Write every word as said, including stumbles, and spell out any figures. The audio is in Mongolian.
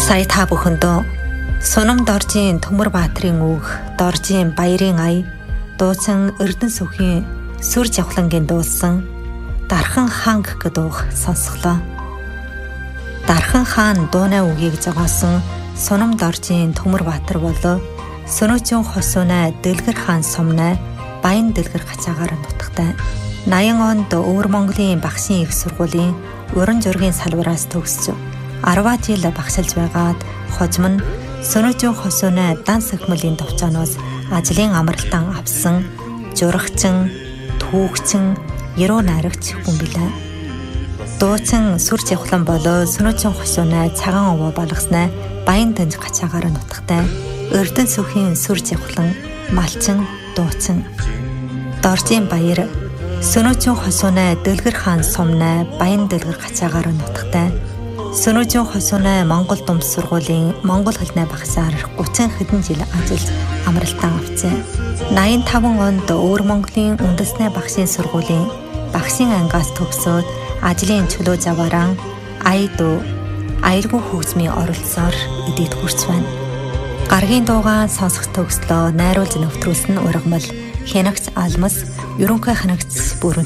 Сая та бүхэндөө Сунам Доржийн Төмөр Баатрын үг, Доржийн Баярын ая, дуучин Эрдэнэ сүхийн Сүр Жавхлангийн дуулсан Дархан хаан гэх дууг сонсголоо. Дархан хаан дуунай үгийг зогоосон Сунам Доржийн Төмөр Баатар болоо Сөнөөчийн хосуунай Дэлгэр хаан сумнай Баян Дэлгэр гацаагаар нутагтай. наян онд Өвөр Монголын багшийн их сургуулийн уран зургийн салбараас төгсч арваа жил багшилж байгаад хожим нь Сөнөөчийн хосуунай дан сахимлын товчооноос ажлын амралтан авсан журагчин, түүхчин, яруу найрагч хүн билээ. Дуучин Сүр Жавхлан болоо Сөнөөчийн хосуунай цагаан овоо болгосноо Баян Дэнж гацаагаар нутагтай. Эрдэнэ сүхийн Сүр Жавхлан, малчин, дуучин. Доржийн Баяр Сөнөөчийн хосуунай Дэлгэр хаан сумнай Баян Дэлгэр гацаагаар нутагтай. Сөнөөчийн хосуунай Монгол Думс сургуулийн монгол хэлний багшаар гучин хэдэн жил ажиллаж амралтан авчээ. наян таван онд Өвөр Монголын үндэсний багшийн сургуулийн багшийн ангиас төгсөөд ажлын чөлөө заваараа аяд аялгүй хөгжмийн оролцоор эдийд хүрч байна. Гаргийн дуугаа сонсох төгслөө найруулж нэвтрүүлсэн ургамал хянагч Алмас, ерөнхий хянагч Бүрэн